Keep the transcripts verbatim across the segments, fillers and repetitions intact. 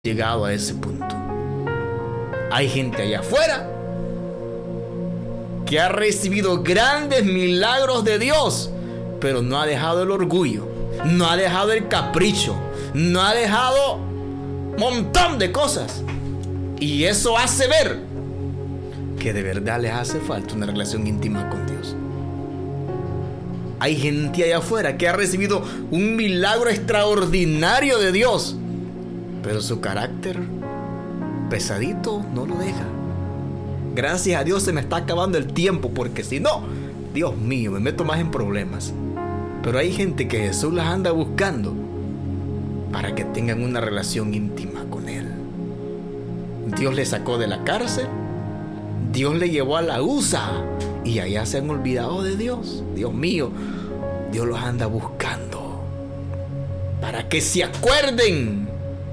llegado a ese punto. Hay gente allá afuera que ha recibido grandes milagros de Dios, pero no ha dejado el orgullo, no ha dejado el capricho, no ha dejado un montón de cosas. Y eso hace ver que de verdad les hace falta una relación íntima con Dios. Hay gente allá afuera que ha recibido un milagro extraordinario de Dios, pero su carácter pesadito no lo deja. Gracias a Dios se me está acabando el tiempo, porque si no, Dios mío, me meto más en problemas. Pero hay gente que Jesús las anda buscando para que tengan una relación íntima con Él. Dios le sacó de la cárcel, Dios le llevó a la U S A y allá se han olvidado de Dios. Dios mío, Dios los anda buscando para que se acuerden,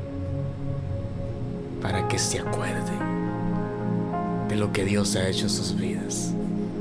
para que se acuerden de lo que Dios ha hecho en sus vidas.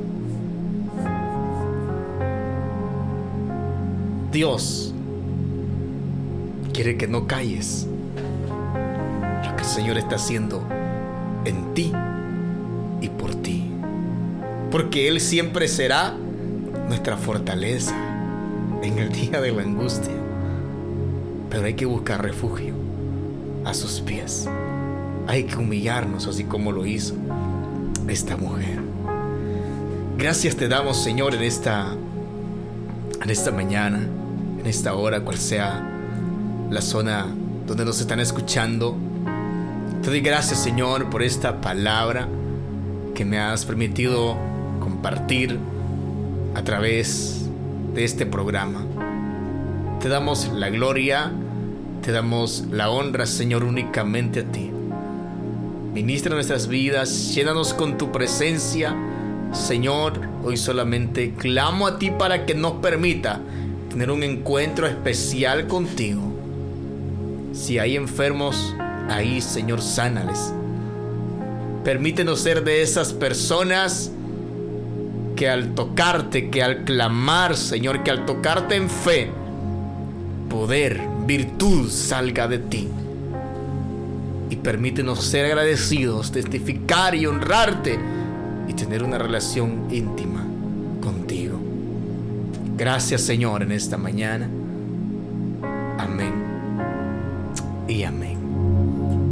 Dios quiere que no calles lo que el Señor está haciendo en ti y por ti, porque Él siempre será nuestra fortaleza en el día de la angustia. Pero hay que buscar refugio a sus pies. Hay que humillarnos así como lo hizo esta mujer. Gracias te damos, Señor, en esta en esta mañana, en esta hora, cual sea la zona donde nos están escuchando. Te doy gracias, Señor, por esta palabra que me has permitido compartir a través de este programa. Te damos la gloria, te damos la honra, Señor, únicamente a ti. Ministra nuestras vidas, llénanos con tu presencia, Señor. Hoy solamente clamo a ti para que nos permita tener un encuentro especial contigo. Si hay enfermos ahí, Señor, sánales. Permítenos ser de esas personas que al tocarte, que al clamar, Señor, que al tocarte en fe, poder, virtud salga de ti. Y permítenos ser agradecidos, testificar y honrarte y tener una relación íntima contigo. Gracias, Señor, en esta mañana. Amén y amén.